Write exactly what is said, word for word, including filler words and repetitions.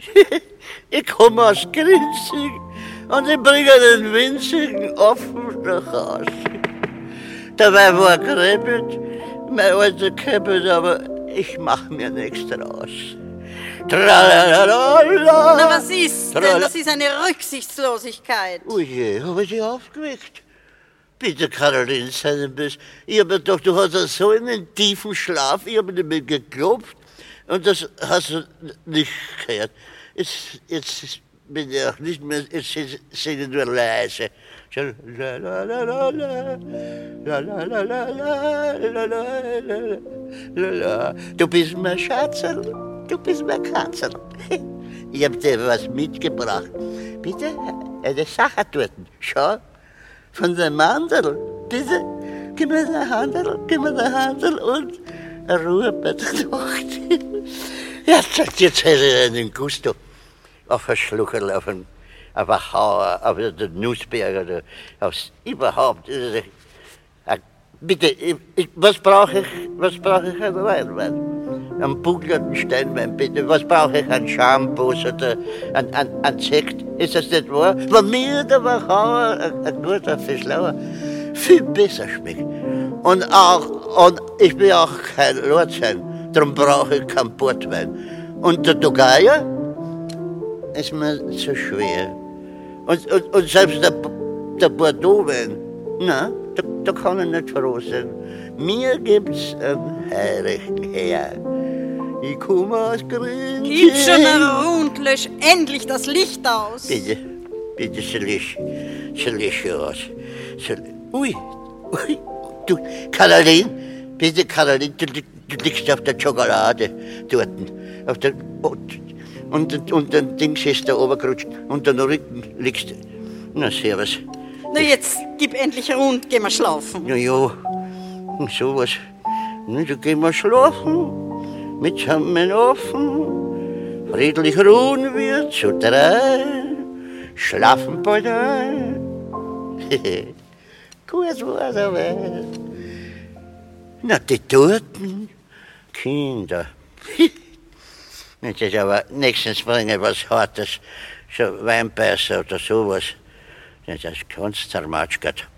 Ich komme aus Grinzig und ich bringe den winzigen Apfel nach Hause. Dabei war Kreppet, mein alter Kreppet, aber ich mach mir nichts draus. Tralalala. Na, was ist denn? Das ist eine Rücksichtslosigkeit. Oh je, hab ich dich aufgeweckt? Bitte, Caroline, sei nicht böse. Ich hab mir gedacht, du hast so einen tiefen Schlaf, ich hab nicht mehr geklopft und das hast du nicht gehört. Jetzt, jetzt bin ich auch nicht mehr, jetzt singe ich nur leise. La la la la la, la la la la la, la la la. Du bist mein Schatzerl, du bist mein Katzerl. Ich hab dir was mitgebracht. Bitte, eine Sache dort. Schau, von dem Mandel. Bitte, gib mir den Handel, gib mir den Handel und Ruhe bei der Nacht. Jetzt, jetzt hätte ich einen Gusto auf ein Schluckerl, auf ein auf ein Hauer, auf den Nussberg oder aufs überhaupt. Bitte, ich, was brauche ich, was brauche ich an Weinwein? Einen bugelnden Steinwein, bitte. Was brauche ich an Shampoos oder an, an, an Sekt? Ist das nicht wahr? Wenn mir der Wachauer, ein, ein guter Fischlauer, viel besser schmeckt. Und auch, und ich bin auch kein Lordschein, darum brauche ich keinen Portwein. Und der Togaya ist mir zu schwer. Und, und, und selbst der, der Bordeaux-Wein, na, da, da kann ich nicht froh sein. Mir gibt's einen heiligen Herr. Ich komme aus Grün. Gib schon eine und lösch endlich das Licht aus. Bitte, bitte, sie lösch, sie lösch aus. Sie, ui, ui, du, Caroline, bitte, Caroline, du, du liegst auf der Schokolade dort. Auf der, und, Und, und dann Dings ist da oben gerutscht und dann Rücken liegst du. Na, servus. Na, jetzt gib endlich rund, geh mal schlafen. Na ja, sowas. Na, da gehen wir schlafen. Mit Schammen offen. Friedlich ruhen wir zu drei. Schlafen bald ein. Gut war's aber. Na, die toten Kinder. Das ist aber nächstens bringen was Hartes, so Weinbeißer oder sowas. Das ist ganz zermatschert.